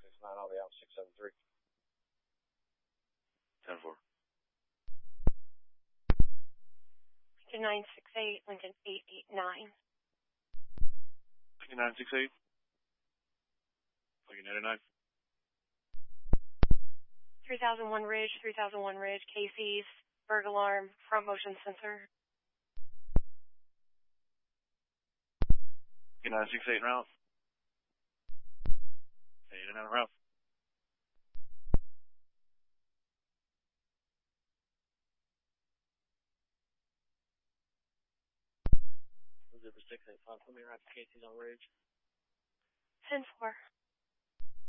669, I'll be out 673. 10-4. Lincoln 968, Lincoln 889. Lincoln 968. Lincoln 889. 3001 Ridge, Casey's, Berg alarm, front motion sensor. Lincoln 968 route. 889 route. Zipper 685, put me right to Casey's on Ridge. 10-4.